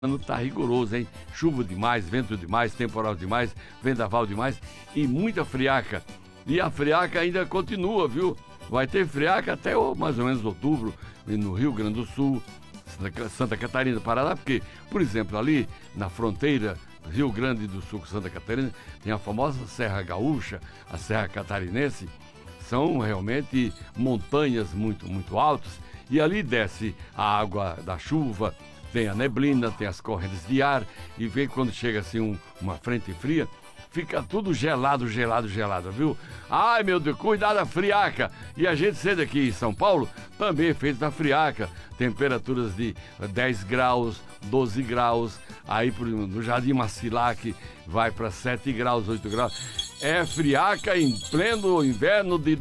ano tá rigoroso, hein? Chuva demais, vento demais, temporal demais, vendaval demais e muita friaca. E a friaca ainda continua, viu? Vai ter friaca até mais ou menos outubro, no Rio Grande do Sul, Santa Catarina, Paraná, porque, por exemplo, ali na fronteira do Rio Grande do Sul com Santa Catarina, tem a famosa Serra Gaúcha, a Serra Catarinense. São realmente montanhas muito, muito altas e ali desce a água da chuva, tem a neblina, tem as correntes de ar e vem quando chega assim uma frente fria, fica tudo gelado, viu? Ai, meu Deus, cuidado da friaca! E a gente sendo aqui em São Paulo também fez da friaca, temperaturas de 10 graus, 12 graus, aí no Jardim Macilac vai para 7 graus, 8 graus. É friaca em pleno inverno de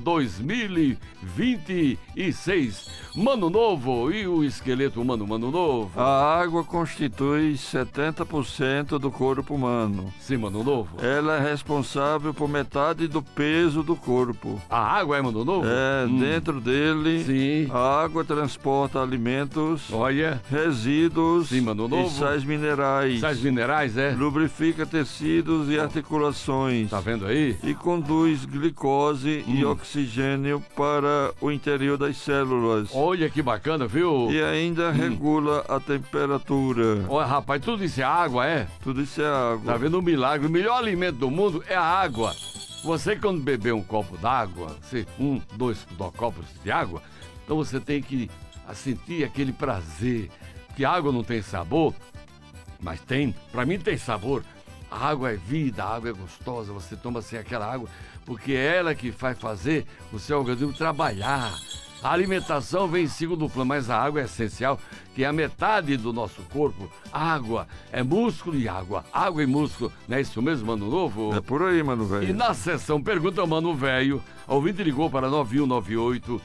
2026. Mano Novo e o esqueleto humano, Mano Novo. A água constitui 70% do corpo humano. Sim, Mano Novo. Ela é responsável por metade do peso do corpo. A água é, Mano Novo? Dentro dele, sim, a água transporta alimentos, olha, resíduos, sim, Mano Novo, e sais minerais. Sais minerais, é? Lubrifica tecidos e articulações. Tá vendo aí? E conduz glicose e oxigênio para o interior das células. Olha que bacana, viu? E ainda regula a temperatura. Olha, rapaz, tudo isso é água, é? Tudo isso é água. Tá vendo o milagre? O melhor alimento do mundo é a água. Você, quando beber um copo d'água, dois copos de água, então você tem que sentir aquele prazer. Porque a água não tem sabor, mas pra mim tem sabor. A água é vida, a água é gostosa, você toma assim aquela água, porque é ela que vai fazer o seu organismo trabalhar. A alimentação vem em segundo plano, mas a água é essencial, que é a metade do nosso corpo. Água é músculo e água. Água e músculo, não é isso mesmo, Mano Novo? É por aí, Mano Velho. E na sessão Pergunta Mano Velho, o ouvinte ligou para 9198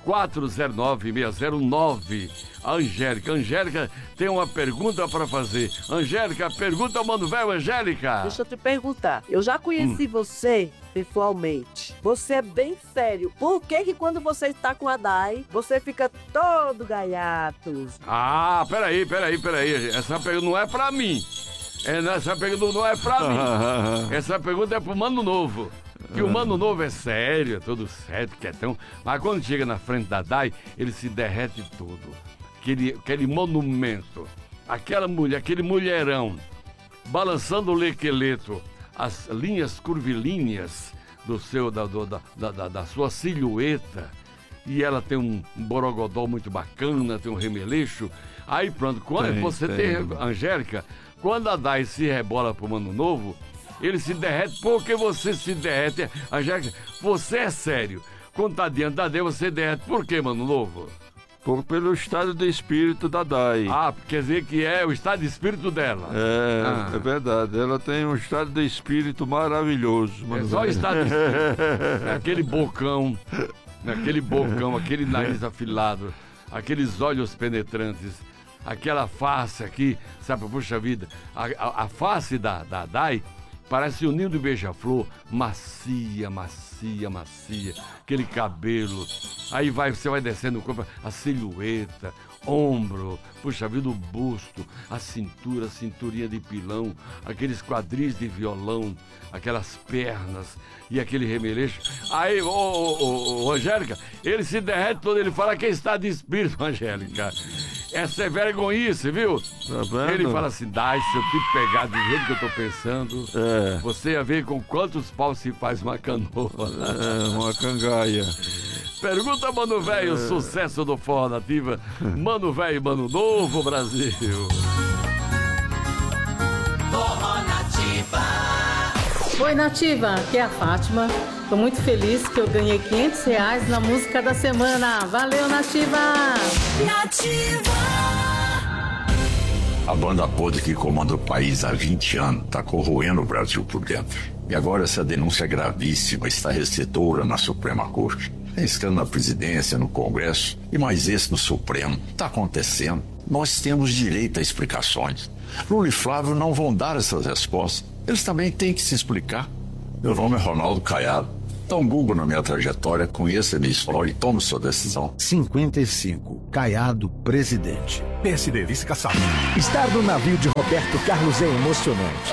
409-609. A Angélica tem uma pergunta para fazer. Angélica, pergunta ao Mano Velho, Angélica. Deixa eu te perguntar. Eu já conheci você pessoalmente. Você é bem sério. Por que quando você está com a Dai, você fica todo gaiato? Ah, peraí. Essa pergunta não é pra mim. Essa pergunta não é pra mim. Essa pergunta é pro Mano Novo. Que o Mano Novo é sério, é todo sério, quietão. Mas quando chega na frente da Dai, ele se derrete todo. Aquele monumento, aquela mulher, aquele mulherão, balançando o lequeleto, as linhas curvilíneas da sua silhueta. E ela tem um borogodó muito bacana, tem um remeleixo. Aí pronto, quando você tem Angélica, quando a Dai se rebola pro Mano Novo, ele se derrete porque você se derrete. Angélica, você é sério. Quando tá diante da Dai, você derrete. Por quê, Mano Novo? Pelo estado de espírito da Dai. Ah, quer dizer que é o estado de espírito dela. É verdade. Ela tem um estado de espírito maravilhoso. É só o estado de espírito. Aquele bocão, aquele nariz afilado, aqueles olhos penetrantes, aquela face aqui, sabe, puxa vida, a face da Dai parece o ninho do beija-flor, macia, aquele cabelo. Aí você vai descendo o corpo, a silhueta, ombro, puxa vida, o busto, a cintura, a cinturinha de pilão, aqueles quadris de violão, aquelas pernas e aquele remeleixo. Aí, Angélica, ele se derrete todo, ele fala que está de espírito, Angélica. Essa é vergonhice, viu? Tá vendo? Ele fala assim, Dai, se eu te pegar do jeito que eu tô pensando, você ia ver com quantos paus se faz uma canoa. Uma cangaia. Pergunta, Mano Velho, sucesso do Forró Nativa. Mano Velho, Mano Novo, Brasil. Forró Nativa. Oi, Nativa, aqui é a Fátima. Tô muito feliz que eu ganhei R$500 na música da semana. Valeu, Nativa! Nativa! A banda podre que comanda o país há 20 anos está corroendo o Brasil por dentro. E agora essa denúncia gravíssima está recebedora na Suprema Corte. Tem escândalo na presidência, no Congresso e mais esse no Supremo. Está acontecendo. Nós temos direito a explicações. Lula e Flávio não vão dar essas respostas. Eles também têm que se explicar. Meu nome é Ronaldo Caiado. Dá um Google na minha trajetória, conheça a minha história e tome sua decisão. 55. Caiado, presidente. PSD, vice Kassab. Estar no navio de Roberto Carlos é emocionante.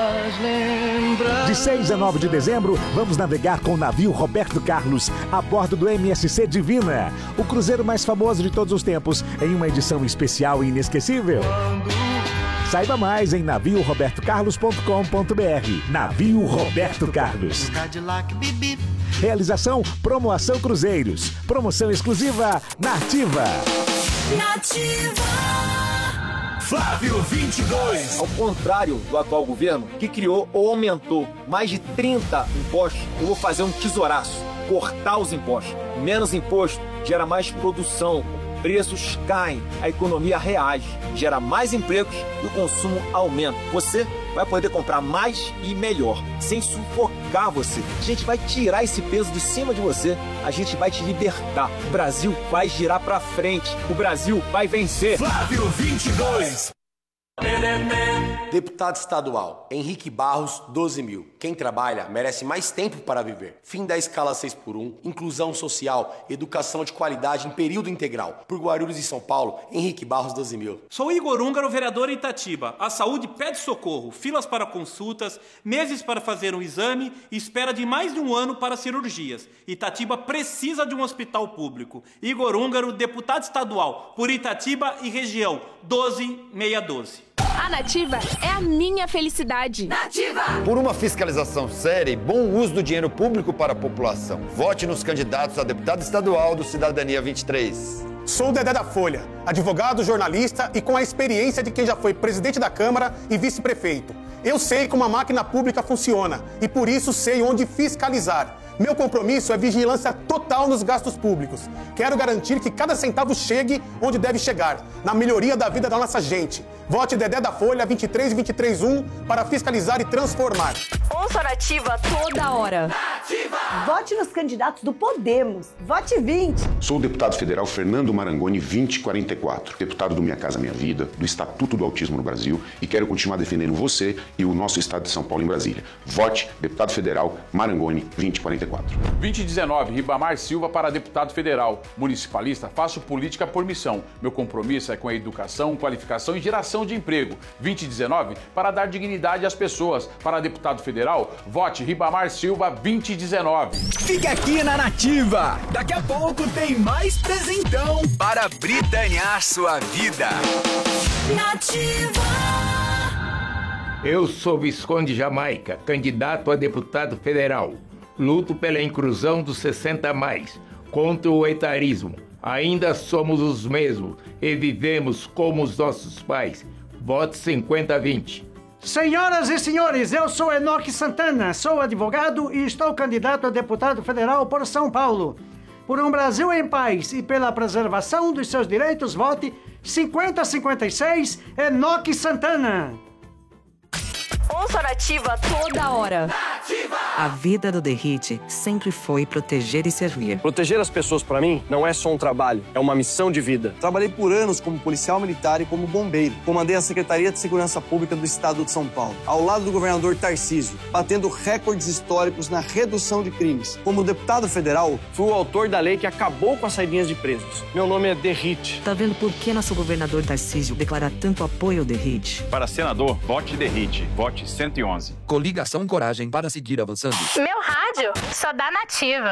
De 6 a 9 de dezembro, vamos navegar com o navio Roberto Carlos a bordo do MSC Divina, o cruzeiro mais famoso de todos os tempos, em uma edição especial e inesquecível. Saiba mais em naviorobertocarlos.com.br. Navio Roberto Carlos. Realização Promoção Cruzeiros. Promoção exclusiva na Ativa. Flávio 22. Ao contrário do atual governo, que criou ou aumentou mais de 30 impostos, eu vou fazer um tesouraço, cortar os impostos. Menos imposto gera mais produção, preços caem, a economia reage, gera mais empregos e o consumo aumenta. Você vai poder comprar mais e melhor, sem sufocar você. A gente vai tirar esse peso de cima de você, a gente vai te libertar. O Brasil vai girar pra frente, o Brasil vai vencer. Flávio 22. Deputado estadual, Henrique Barros, 12 mil. Quem trabalha merece mais tempo para viver. Fim da escala 6x1, inclusão social, educação de qualidade em período integral. Por Guarulhos e São Paulo, Henrique Barros, 12 mil. Sou Igor Húngaro, vereador em Itatiba. A saúde pede socorro, filas para consultas, meses para fazer um exame e espera de mais de um ano para cirurgias. Itatiba precisa de um hospital público. Igor Húngaro, deputado estadual, por Itatiba e região, 12612. A Nativa é a minha felicidade. Nativa! Por uma fiscalização séria e bom uso do dinheiro público para a população. Vote nos candidatos a deputado estadual do Cidadania 23. Sou o Dedé da Folha, advogado, jornalista e com a experiência de quem já foi presidente da Câmara e vice-prefeito. Eu sei como a máquina pública funciona e por isso sei onde fiscalizar. Meu compromisso é vigilância total nos gastos públicos. Quero garantir que cada centavo chegue onde deve chegar, na melhoria da vida da nossa gente. Vote Dedé da Folha 23231 para fiscalizar e transformar. Ouça a Nativa toda hora. Nativa! Vote nos candidatos do Podemos. Vote 20. Sou o deputado federal Fernando Marangoni 2044, deputado do Minha Casa Minha Vida, do Estatuto do Autismo no Brasil e quero continuar defendendo você e o nosso estado de São Paulo em Brasília. Vote deputado federal Marangoni 2044. 2019, Ribamar Silva para deputado federal. Municipalista, faço política por missão. Meu compromisso é com a educação, qualificação e geração de emprego. 2019, para dar dignidade às pessoas. Para deputado federal, vote Ribamar Silva 2019. Fique aqui na Nativa. Daqui a pouco tem mais presentão para britanear sua vida. Nativa! Eu sou Visconde Jamaica, candidato a deputado federal. Luto pela inclusão dos 60+, contra o etarismo. Ainda somos os mesmos e vivemos como os nossos pais. Vote 50-20. Senhoras e senhores, eu sou Enoque Santana, sou advogado e estou candidato a deputado federal por São Paulo. Por um Brasil em paz e pela preservação dos seus direitos, vote 50-56 Enoque Santana. Ouça a Nativa toda hora. A vida do Derrite sempre foi proteger e servir. Proteger as pessoas, para mim, não é só um trabalho, é uma missão de vida. Trabalhei por anos como policial militar e como bombeiro. Comandei a Secretaria de Segurança Pública do Estado de São Paulo, ao lado do governador Tarcísio, batendo recordes históricos na redução de crimes. Como deputado federal, fui o autor da lei que acabou com as saidinhas de presos. Meu nome é Derrite. Tá vendo por que nosso governador Tarcísio declara tanto apoio ao Derrite? Para senador, vote Derrite. Vote 111. Coligação Coragem para seguir avançando. Meu rádio só dá Nativa.